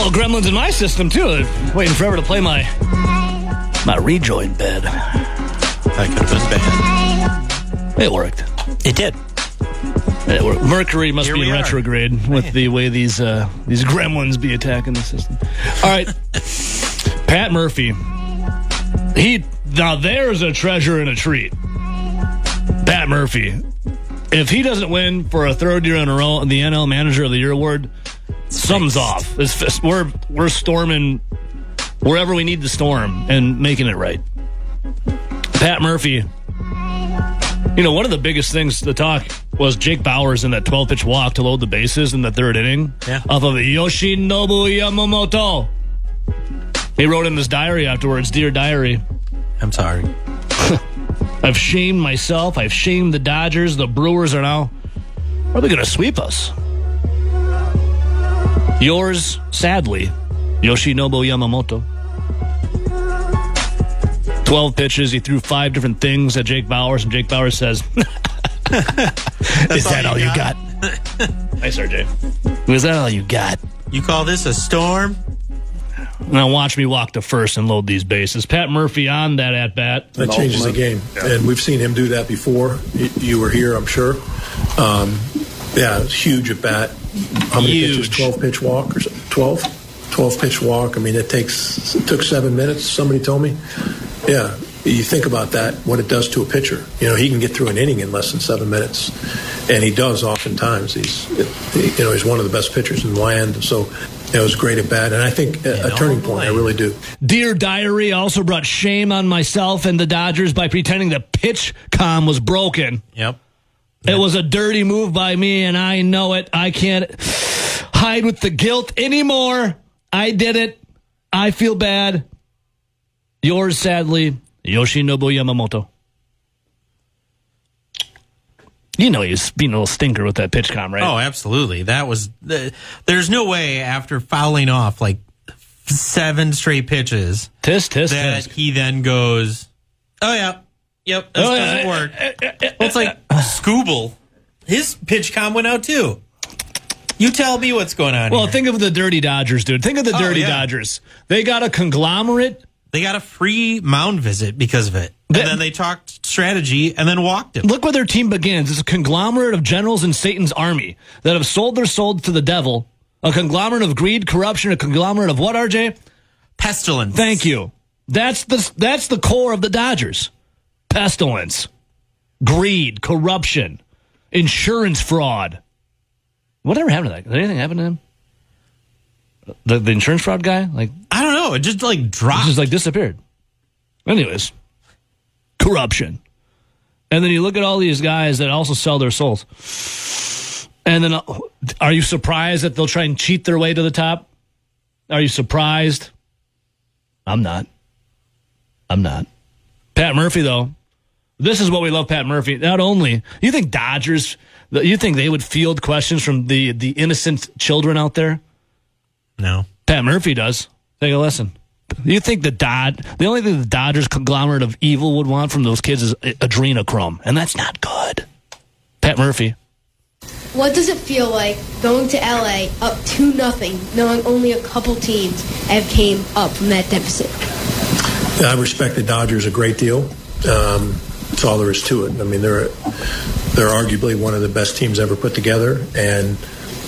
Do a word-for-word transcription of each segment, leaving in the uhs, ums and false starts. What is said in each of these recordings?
Well, gremlins in my system, too. They're waiting forever to play my my rejoin bed. That could have been bad. It worked. It did. It worked. Mercury must Here be in we are. retrograde with the way these uh, these gremlins be attacking the system. All right. Pat Murphy. He Now, there's a treasure and a treat. Pat Murphy. If he doesn't win for a third year in a row the N L Manager of the Year award, something's off. It's, we're we're storming wherever we need to storm and making it right. Pat Murphy. You know, one of the biggest things to talk was Jake Bauers in that twelve-pitch walk to load the bases in the third inning yeah. off of Yoshinobu Yamamoto. He wrote in his diary afterwards, "Dear Diary, I'm sorry. I've shamed myself. I've shamed the Dodgers. The Brewers are now probably going to sweep us. Yours, sadly, Yoshinobu Yamamoto." twelve pitches. He threw five different things at Jake Bauers, and Jake Bauers says, "Is that all you got?" Nice, R J. "Is that all you got?" You call this a storm? Now watch me walk to first and load these bases. Pat Murphy on that at-bat. That changes the game. Yeah. And we've seen him do that before. You were here, I'm sure. Um, yeah, it's huge at-bat. How many Huge. pitches? twelve-pitch walk? or twelve? twelve-pitch walk. I mean, it takes it took seven minutes, somebody told me. Yeah, you think about that, what it does to a pitcher. You know, he can get through an inning in less than seven minutes. And he does oftentimes. He's, you know, he's one of the best pitchers in the land. So it was great at bat, and I think a, a turning point. I really do. Dear Diary also brought shame on myself and the Dodgers by pretending the pitch comm was broken. Yep. It was a dirty move by me, and I know it. I can't hide with the guilt anymore. I did it. I feel bad. Yours, sadly, Yoshinobu Yamamoto. You know he's being a little stinker with that pitch comm, right? Oh, absolutely. That was. The, there's no way after fouling off like seven straight pitches tisk, tisk, that tisk. he then goes, "Oh yeah, yep, this Oh, doesn't yeah, work." Well, it's like Scooble. His pitch comm went out too. You tell me what's going on. Well, here. think of the Dirty Dodgers, dude. Think of the Oh, Dirty yeah. Dodgers. They got a conglomerate. They got a free mound visit because of it. And They- then they talked strategy and then walked him. Look where their team begins. It's a conglomerate of generals in Satan's army that have sold their souls to the devil. A conglomerate of greed, corruption, a conglomerate of what, R J? Pestilence. Thank you. That's the that's the core of the Dodgers. Pestilence, greed, corruption, insurance fraud. Whatever happened to that? Did anything happen to him? The the insurance fraud guy? Like I don't know. It just like it dropped. just like disappeared. Anyways, corruption. And then you look at all these guys that also sell their souls. And then, uh, are you surprised that they'll try and cheat their way to the top? Are you surprised? I'm not. I'm not. Pat Murphy, though. This is what we love Pat Murphy. Not only, you think Dodgers, you think they would field questions from the, the innocent children out there? No. Pat Murphy does. Take a listen. You think the Dod, the only thing the Dodgers conglomerate of evil would want from those kids is adrenochrome, and that's not good. Pat Murphy. What does it feel like going to L A up two nothing, knowing only a couple teams have came up from that deficit? I respect the Dodgers a great deal. Um, that's all there is to it. I mean, they're they're arguably one of the best teams ever put together, and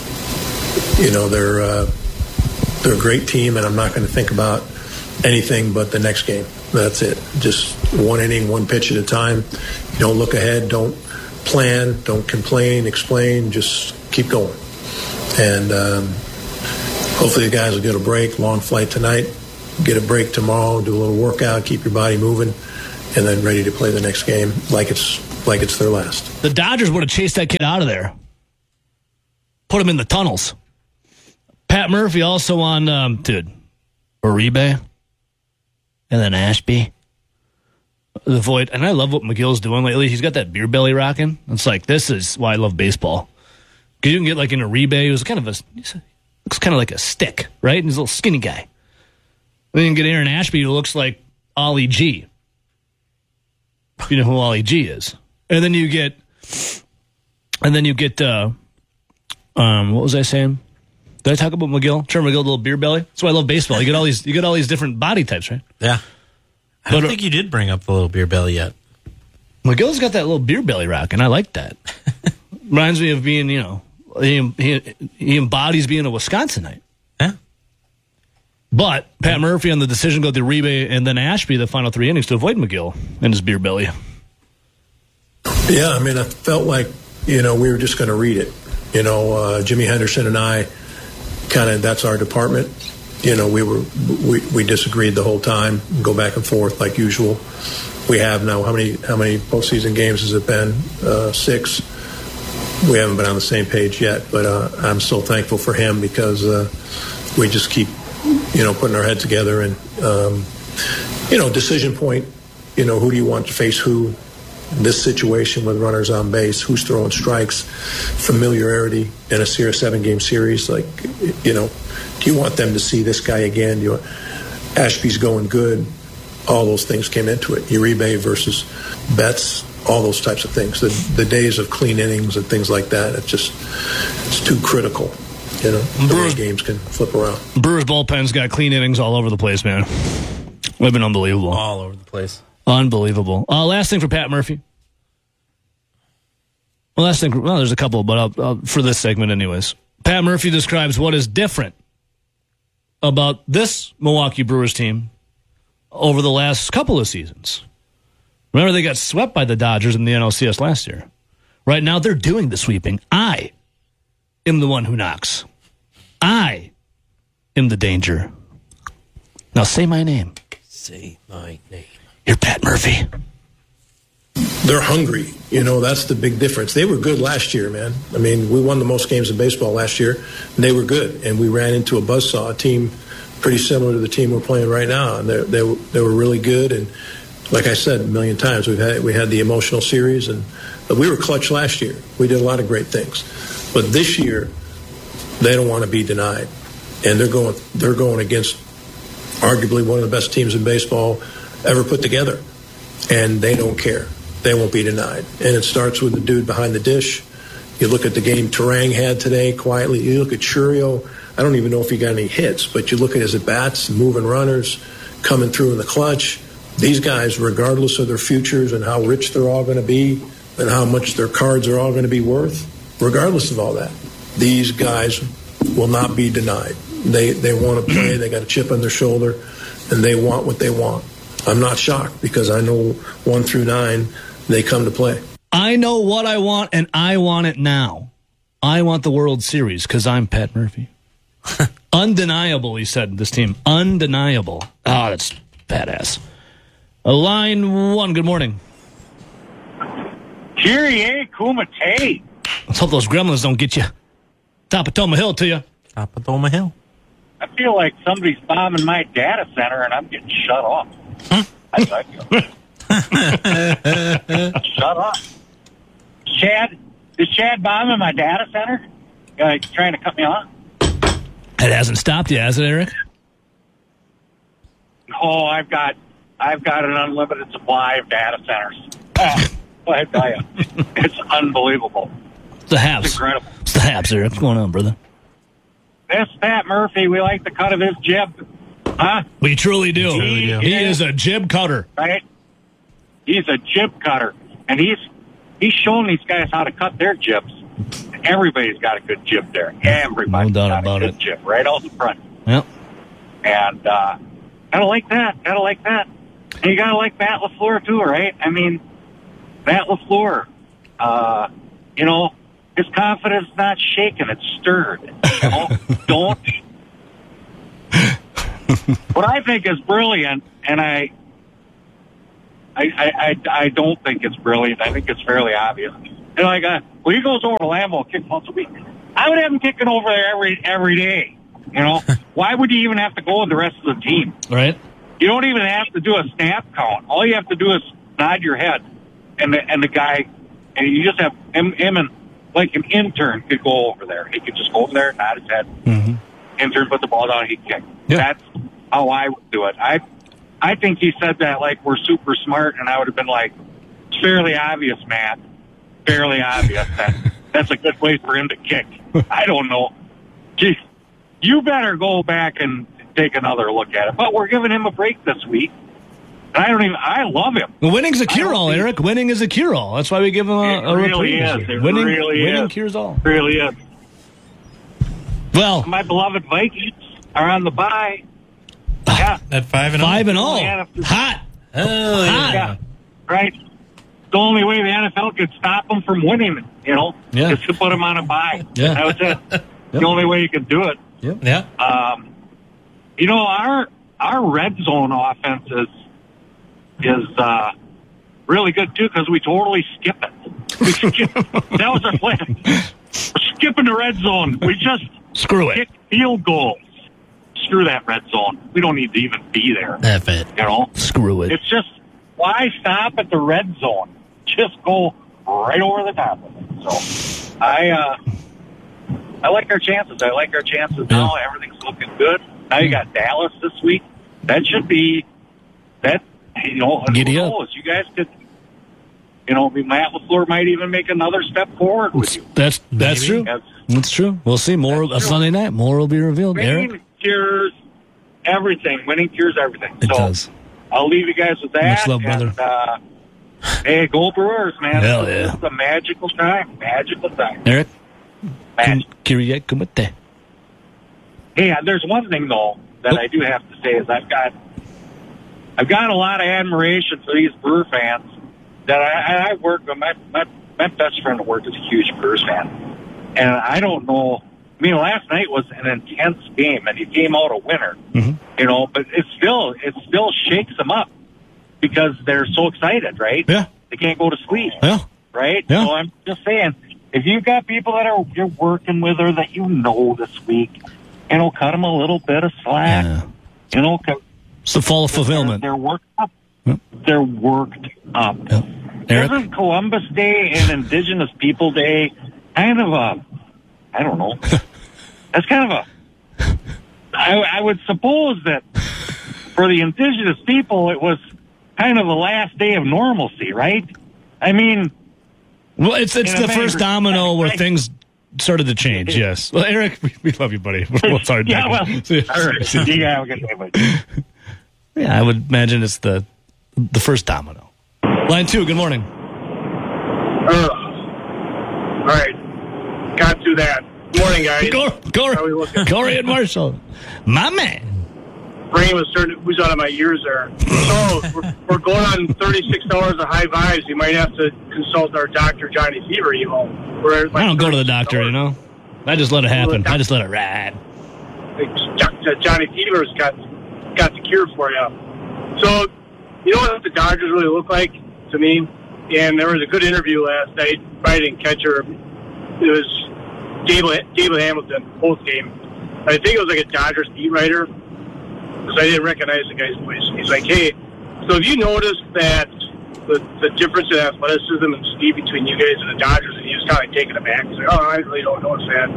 you know they're uh, they're a great team. And I'm not going to think about anything but the next game. That's it. Just one inning, one pitch at a time. You don't look ahead. Don't plan. Don't complain. Explain. Just keep going. And um, hopefully the guys will get a break. Long flight tonight. Get a break tomorrow. Do a little workout. Keep your body moving, and then ready to play the next game like it's like it's their last. The Dodgers would have chased that kid out of there. Put him in the tunnels. Pat Murphy also on, um, dude, Uribe. And then Ashby. The void. And I love what McGill's doing lately. He's got that beer belly rocking. It's like, this is why I love baseball. Because you can get like an Uribe who's kind of a, looks kind of like a stick, right? And he's a little skinny guy. Then you can get Aaron Ashby who looks like Ollie G. You know who Ollie G is. And then you get, and then you get, uh, um, what was I saying? Did I talk about McGill? Trevor McGill, little beer belly. That's why I love baseball. You get all these, you get all these different body types, right? Yeah. I don't but, think you did bring up the little beer belly yet. McGill's got that little beer belly rock, and I like that. Reminds me of being, you know, he, he, he embodies being a Wisconsinite. Yeah. But Pat Murphy on the decision go to Uribe and then Ashby the final three innings to avoid McGill and his beer belly. Yeah, I mean, I felt like, you know, we were just going to read it. You know, uh, Jimmy Henderson and I, kind of, that's our department. You know, we were we, we disagreed the whole time, go back and forth like usual. We have now, how many how many postseason games has it been? Uh, six. We haven't been on the same page yet, but uh, I'm so thankful for him because uh, we just keep, you know, putting our head together and, um, you know, decision point, you know, who do you want to face who? This situation with runners on base, who's throwing strikes, familiarity in a series, seven-game series. Like, you know, do you want them to see this guy again? Do you want, Ashby's going good. All those things came into it. Uribe versus Betts, all those types of things. The, the days of clean innings and things like that, it's just it's too critical. You know, the way games can flip around. Brewers bullpen's got clean innings all over the place, man. They've been unbelievable. All over the place. Unbelievable. Uh, last thing for Pat Murphy. Well, last thing, well, there's a couple, but I'll, I'll, for this segment anyways. Pat Murphy describes what is different about this Milwaukee Brewers team over the last couple of seasons. Remember, they got swept by the Dodgers in the N L C S last year. Right now, they're doing the sweeping. I am the one who knocks. I am the danger. Now say my name. Say my name. You're Pat Murphy. They're hungry. You know, that's the big difference. They were good last year, man. I mean, we won the most games in baseball last year, and they were good. And we ran into a buzzsaw, a team pretty similar to the team we're playing right now. And they they they were really good. And like I said a million times, we've had we had the emotional series, and but we were clutch last year. We did a lot of great things. But this year, they don't want to be denied, and they're going they're going against arguably one of the best teams in baseball ever put together, and they don't care. They won't be denied. And it starts with the dude behind the dish. You look at the game Terang had today quietly. You look at Churio. I don't even know if he got any hits, but you look at his at-bats, moving runners, coming through in the clutch. These guys, regardless of their futures and how rich they're all going to be and how much their cards are all going to be worth, regardless of all that, these guys will not be denied. They, they want to play. They got a chip on their shoulder, and they want what they want. I'm not shocked because I know one through nine, they come to play. I know what I want, and I want it now. I want the World Series because I'm Pat Murphy. Undeniable, he said, this team. Undeniable. Ah, oh, that's badass. Uh, line one, good morning. Kyrie Kumite. Let's hope those gremlins don't get you. Top of Toma Hill to you. Top of Toma Hill. I feel like somebody's bombing my data center and I'm getting shut off. Huh? That's how I feel. Shut up. Chad, is Chad bombing my data center? Uh, trying to cut me off? It hasn't stopped you, has it, Eric? Oh, I've got I've got an unlimited supply of data centers. Oh, I tell you, it's unbelievable. It's the Habs. It's incredible. It's the Habs, Eric. What's going on, brother? This Pat Murphy, we like the cut of his jib. Huh? We truly do. He, he is a jib cutter. Right? He's a jib cutter. And he's he's showing these guys how to cut their jibs. Everybody's got a good jib there. Everybody's no doubt got about a good it. jib right out the front. Yep. And uh, gotta like that. Gotta like that. And you gotta like Matt LaFleur too, right? I mean, Matt LaFleur, uh, you know, his confidence not shaken, it's stirred. You know? Don't. What I think is brilliant, and I, I, I, I, I don't think it's brilliant. I think it's fairly obvious. And like, uh, well, he goes over to Lambeau and kicks once a week. I would have him kicking over there every every day. You know, why would you even have to go with the rest of the team? Right. You don't even have to do a snap count. All you have to do is nod your head, and the and the guy, and you just have him, him and like an intern could go over there. He could just go over there, nod his head. Mm-hmm. Intern put the ball down, he'd kick. Yeah. That's how I would do it. I, I think he said that like we're super smart, and I would have been like, it's fairly obvious, Matt. Fairly obvious that that's a good place for him to kick. I don't know. Gee, you better go back and take another look at it. But we're giving him a break this week. And I don't even, I love him. Well, winning's a cure-all, Eric. Winning is a cure-all. That's why we give him a, It a really reprieve. is. It winning, really winning is. cures all. It really is. Well, My beloved Vikings are on the bye. Yeah. At five and five and oh. oh. Hot. Oh, Hot. Yeah. Right? The only way the N F L could stop them from winning, you know, Yeah. is to put them on a bye. Yeah. That was it. The only way you could do it. Yeah. Um, you know, our our red zone offense is is uh, really good too because we totally skip it. We skip. That was our plan. We're skipping the red zone. We just Screw it. kick field goals. Screw that red zone. We don't need to even be there. F it. You know, Screw it. it's just why stop at the red zone? Just go right over the top of it. So I uh, I like our chances. I like our chances now. Everything's looking good. Now you got Dallas this week. That should be that. You know, who Giddy up. knows? You guys could. You know, Matt LaFleur might even make another step forward with you. That's that's Maybe. true. That's, That's true. We'll see. More That's uh, true. Sunday night. More will be revealed. Eric, winning cures everything. Winning cures everything. it so does. I'll leave you guys with that. Much love, brother. And, uh, hey, go Brewers, man. Hell This yeah. is a magical time. Magical time. Eric, Magic. Kyrie Kumite. Hey, there's one thing though that I do have to say is I've got I've got a lot of admiration for these Brewer fans that I, I work with. My, my my best friend at work is a huge Brewers fan, and I don't know. I mean, last night was an intense game, and he came out a winner. Mhm. You know, but it still it still shakes them up because they're so excited, right? Yeah. They can't go to sleep, Yeah. right? Yeah. So I'm just saying, if you've got people that are you're working with or that you know this week, you know, cut them a little bit of slack. Yeah. You know, 'cause It's the fall of fulfillment. They're, they're worked up. Yep. They're worked up. Yep. Eric, Isn't Columbus Day and Indigenous People Day kind of a, I don't know, that's kind of a, I, I would suppose that for the Indigenous people, it was kind of the last day of normalcy, right? I mean, well, it's it's in a the first manner- domino where right. things started to change. Yes. Well, Eric, we, we love you, buddy. Well, sorry. yeah, well, See- all right. Yeah, have a good day, buddy. Yeah, I would imagine it's the the first domino. Line two. Good morning. Uh, all right. Got to that. Morning, guys. Cor- How we Cor- looking? Corey and Marshall, my man. Brain was starting to ooze out of my ears there. So we're, we're going on thirty-six hours of high vibes. You might have to consult our doctor, Johnny Fever. You know, we're at like I don't go to the thirty-six doctor, hours. you know. I just let it happen. I just let it ride. Like, Jo- Johnny Fever's got got the cure for you. So, you know what the Dodgers really look like to me? And there was a good interview last night. I didn't catch her. It was Gable, Gable Hamilton, post game. I think it was like a Dodgers beat writer because I didn't recognize the guy's voice. He's like, hey, so have you noticed that the, the difference in athleticism and speed between you guys and the Dodgers? And he was kind of taken aback. He's like, oh, I really don't notice that.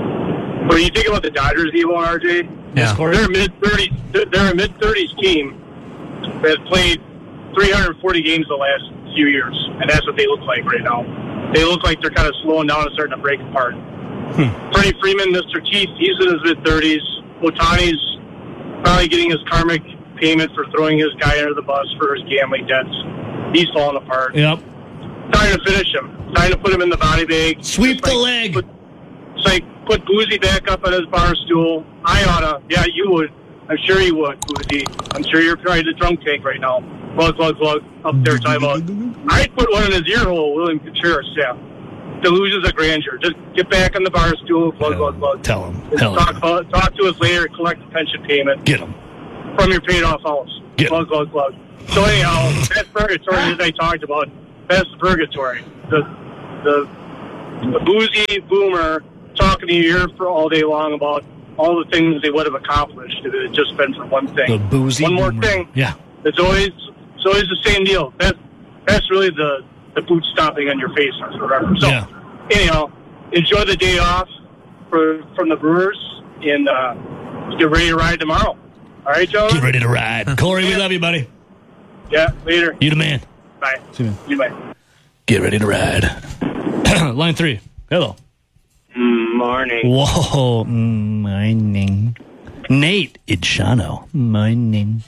But when you think about the Dodgers, Evo and R J, Yeah. they're a mid thirties. They're a mid thirties team that played three hundred forty games the last few years, and that's what they look like right now. They look like they're kind of slowing down and starting to break apart. Hmm. Freddie Freeman, Mister Teeth, he's in his mid thirties. Otani's probably getting his karmic payment for throwing his guy under the bus for his gambling debts. He's falling apart. Yep. Time to finish him. Time to put him in the body bag. Sweep It's the like, leg. Put, it's like put Boozy back up on his bar stool. I oughta. Yeah, you would. I'm sure you would, Boozy. I'm sure you're probably the drunk tank right now. Glug, glug, glug. Up there, time out. I'd put one in his ear hole, William Contreras, yeah. Delusions of grandeur. Just get back on the bar stool. Glug, glug, glug. Tell him. And Tell talk, him. about, talk to us later. Collect the pension payment Get him. from your paid-off house. Get Glug, glug, glug. So anyhow, that's purgatory that I talked about. That's the purgatory. The the the boozy boomer talking to your ear for all day long about all the things they would have accomplished if it had just been for one thing. The boozy. One more boomer. thing. Yeah. It's always it's always the same deal. That that's really the the boot stomping on your face or whatever. So Yeah. anyhow, enjoy the day off for from the Brewers and uh, get ready to ride tomorrow. All right, Joe. Get ready to ride. Corey, we love you, buddy. Yeah, later. You the man. Bye. See you, man. You bye. Get ready to ride. Line three. Hello. Mm, morning. Whoa, morning. Nate Idshano, morning.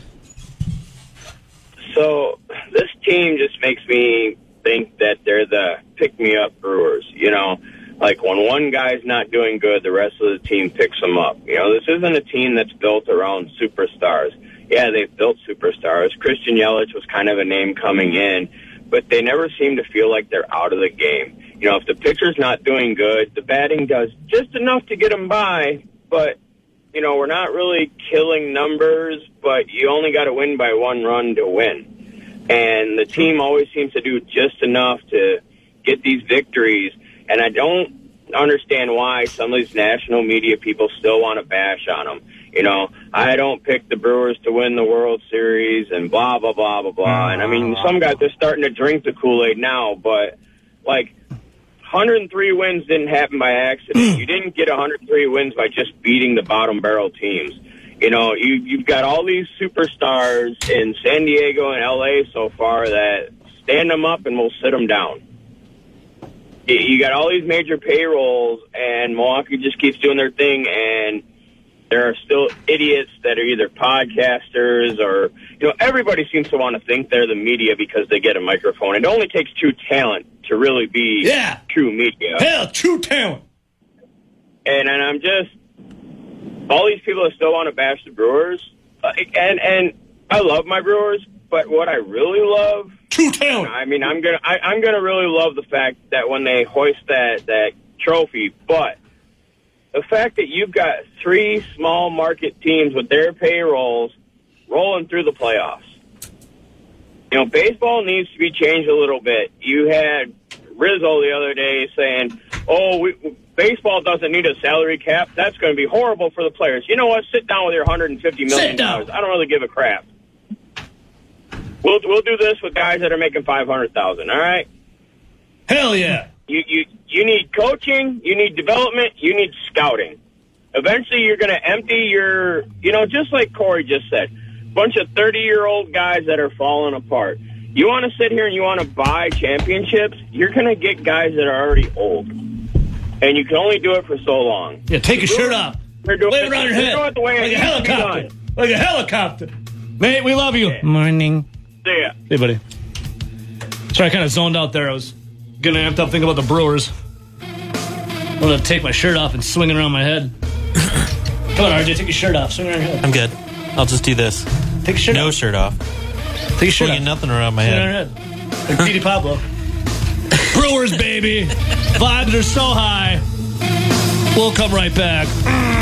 So this team just makes me think that they're the pick-me-up Brewers. You know, like when one guy's not doing good, the rest of the team picks them up. You know, this isn't a team that's built around superstars. Yeah, they've built superstars. Christian Yelich was kind of a name coming in, but they never seem to feel like they're out of the game. You know, if the pitcher's not doing good, the batting does just enough to get them by, but, you know, we're not really killing numbers, but you only got to win by one run to win. And the team always seems to do just enough to get these victories, and I don't understand why some of these national media people still want to bash on them. You know, I don't pick the Brewers to win the World Series and blah, blah, blah, blah, blah. And, I mean, some guys are starting to drink the Kool-Aid now, but, like, one hundred three wins didn't happen by accident. You didn't get one hundred three wins by just beating the bottom barrel teams. You know, you, you've got all these superstars in San Diego and L A so far that stand them up and we'll sit them down. You got all these major payrolls, and Milwaukee just keeps doing their thing, and there are still idiots that are either podcasters or, you know, everybody seems to want to think they're the media because they get a microphone. It only takes true talent to really be yeah. true media. Hell, true talent. And, and I'm just, all these people that still want to bash the Brewers, uh, and and I love my Brewers, but what I really love, true talent. I mean, I'm gonna I, I'm gonna really love the fact that when they hoist that that trophy, but the fact that you've got three small market teams with their payrolls rolling through the playoffs. You know, baseball needs to be changed a little bit. You had Rizzo the other day saying, oh, we, baseball doesn't need a salary cap. That's going to be horrible for the players. You know what? Sit down with your one hundred fifty million dollars. I don't really give a crap. We'll we'll do this with guys that are making five hundred thousand dollars, all right? Hell yeah. You, you, you need coaching, you need development, you need scouting. Eventually you're going to empty your, you know, just like Corey just said, bunch of thirty-year-old guys that are falling apart. You want to sit here and you want to buy championships, you're going to get guys that are already old. And you can only do it for so long. Yeah, take your shirt off. They're doing Lay it around your head. Like a helicopter. Like a helicopter. Mate, we love you. Yeah. Morning. See ya. Hey, buddy. Sorry, I kind of zoned out there. I was getting amped up thinking about the Brewers. I'm going to take my shirt off and swing it around my head. Come on, R J, take your shirt off. Swing it around your head. I'm good. I'll just do this. Take your shirt no off. shirt off. Take your shirt Swinging off. nothing around my Swing head. it around your head. Like Petey Pablo. Brewers, baby. Vibes are so high. We'll come right back.